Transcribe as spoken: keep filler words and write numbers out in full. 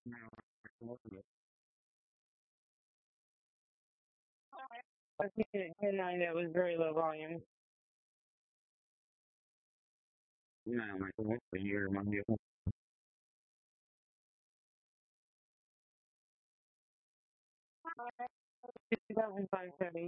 No, I think at ten nine it was very low volume. No, my goodness, the year my vehicle. two thousand five Chevy.